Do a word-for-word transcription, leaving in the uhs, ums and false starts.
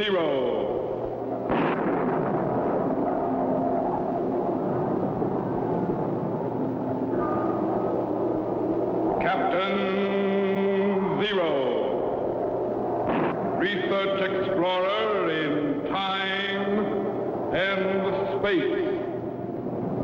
zero. Captain Zero. Research explorer in time and space.